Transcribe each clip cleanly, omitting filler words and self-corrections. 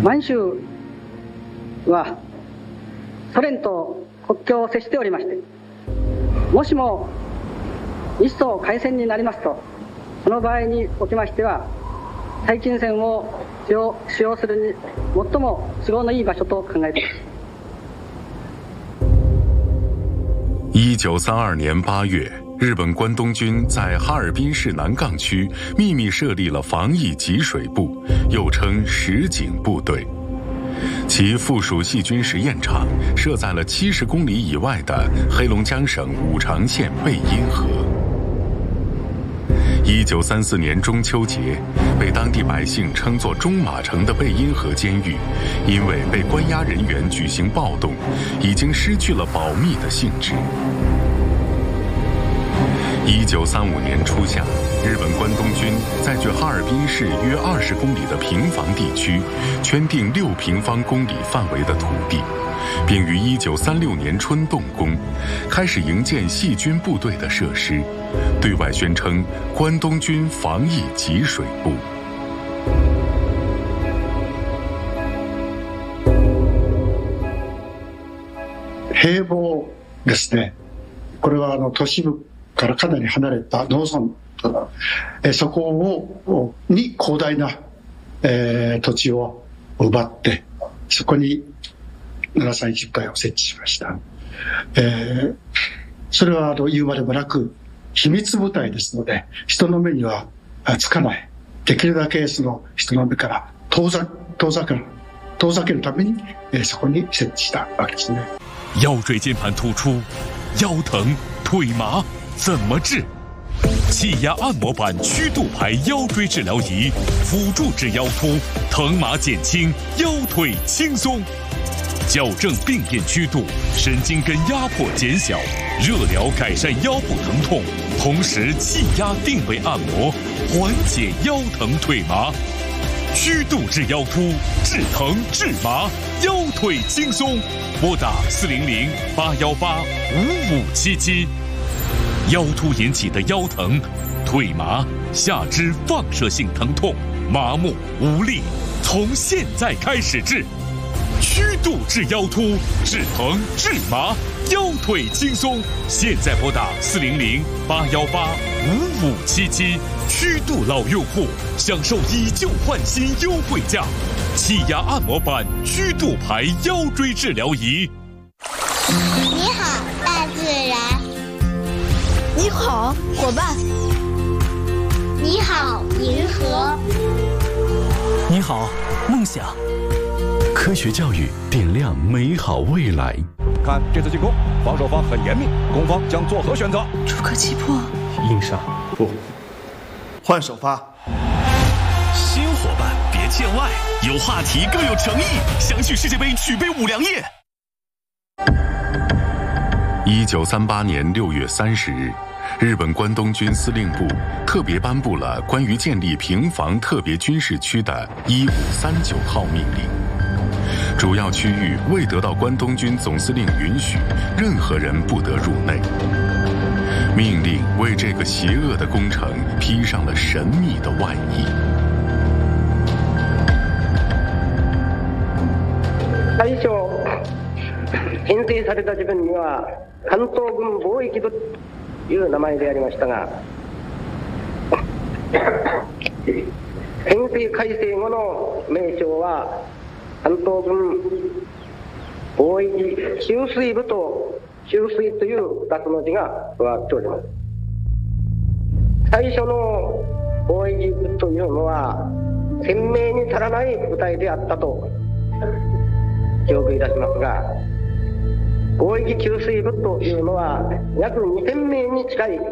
満州はソ連と国境を接しておりまして、もしも日ソ開戦になりますと、その場合におきましては対近戦を使用するに最も都合のいい場所と考えています。 1932年8月，日本关东军在哈尔滨市南岗区秘密设立了防疫给水部，又称实警部队。其附属细菌实验场设在了70公里以外的黑龙江省五常县贝因河。1934年中秋节，被当地百姓称作中马城的贝因河监狱，因为被关押人员举行暴动，已经失去了保密的性质。1935年初夏，日本关东军在距哈尔滨市约20公里的平房地区圈定6平方公里范围的土地，并于1936年春动工，开始营建细菌部队的设施，对外宣称关东军防疫给水部。 平房ですね。これは都市部からかなり離れた農村、そこに広大な、土地を奪って、そこに731部隊を設置しました。それは言うまでもなく秘密部隊ですので、人の目にはつかない。できるだけその人の目から遠ざけるために、そこに設置したわけですね。 腰椎间盘突出、腰疼、腿麻怎么治？气压按摩板曲度排腰椎治疗仪，辅助治腰突，疼麻减轻，腰腿轻松。矫正病变曲度，神经根压迫减小，热疗改善腰部疼痛，同时气压定位按摩，缓解腰疼腿麻。曲度治腰突，治疼治麻，腰腿轻松。拨打400-818-5577。腰突引起的腰疼、腿麻、下肢放射性疼痛、麻木无力，从现在开始治。曲度治腰突，治疼治麻，腰腿轻松。现在拨打400-818-5577。曲度老用户享受以旧换新优惠价，气压按摩板曲度排腰椎治疗仪。 你好，大自然。 你好，伙伴。 你好，银河。 你好，梦想。 科学教育点亮美好未来。 看这次进攻，防守方很严密，攻方将作何选择？ 出可击破。 硬上不，换首发。 新伙伴别见外，有话题更有诚意，相聚世界杯举杯五粮液。 1938年6月30日，日本关东军司令部特别颁布了关于建立平房特别军事区的1539号命令。主要区域未得到关东军总司令允许，任何人不得入内。命令为这个邪恶的工程披上了神秘的外衣。 最初編成された自分には関東軍防疫部という名前でありましたが、編成改正後の名称は関東軍防疫給水部と給水という2つの字が加わっております。最初の防疫部というのは鮮明に足らない部隊であったと記憶いたしますが、防疫給水部というのは約2000名に近い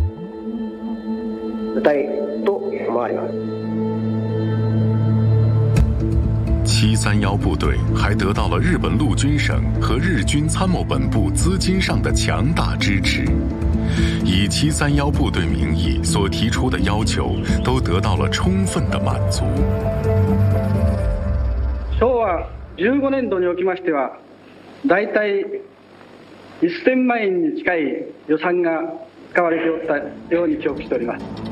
部隊と思われます。 731部队还得到了日本陆军省和日军参谋本部资金上的强大支持，以731部队名义所提出的要求都得到了充分的满足。 昭和15年度におきましては、だいたい1000万円に近い予算が使われておったように記憶しております。